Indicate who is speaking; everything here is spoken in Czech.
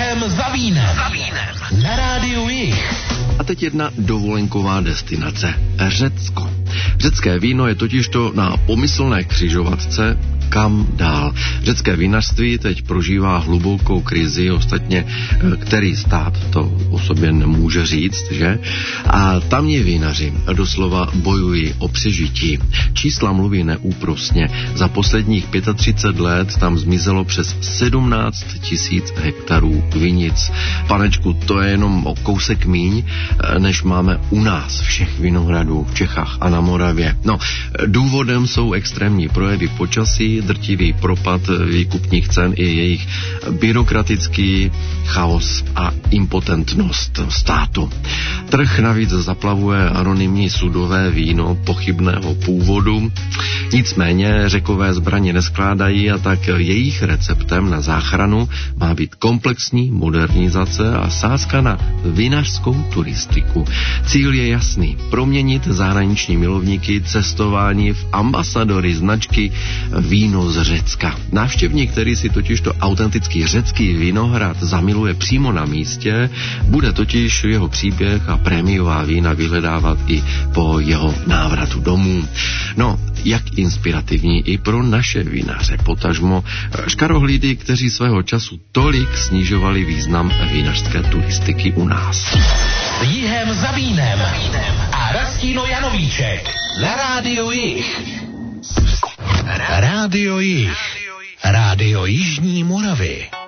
Speaker 1: Jihem za vínem. Na rádiu Jih.
Speaker 2: A teď jedna dovolenková destinace. Řecko. Řecké víno je totižto na pomyslné křižovatce, kam dál. Řecké vinařství teď prožívá hlubokou krizi, ostatně který stát to o sobě nemůže říct, že? A tamní vinaři doslova bojují o přežití. Čísla mluví neúprosně. Za posledních 35 let tam zmizelo přes 17 000 hektarů vinic. Panečku, to je jenom o kousek míň, než máme u nás všech vinohradů v Čechách a na Moravě. No, důvodem jsou extrémní projevy počasí, drtivý propad výkupních cen i jejich byrokratický chaos a impotentnost státu. Trh navíc zaplavuje anonymní sudové víno pochybného původu. Nicméně Řekové zbraně neskládají a tak jejich receptem na záchranu má být komplexní modernizace a sázka na vinařskou turistiku. Cíl je jasný. Proměnit zahraniční milovníky cestování v ambasadory značky Víno z Řecka. Návštěvník, který si totižto autentický řecký vinohrad zamiluje přímo na místě, bude totiž jeho příběh a prémiová vína vyhledávat i po jeho návratu domů. No, jak inspirativní i pro naše vinaře, potažmo škarohlídy, kteří svého času tolik snižovali význam vinařské turistiky u nás.
Speaker 1: Jihem za vínem a Rastino Janovíček na rádiu Jih. Rádio Jih. Rádio Jižní Moravy.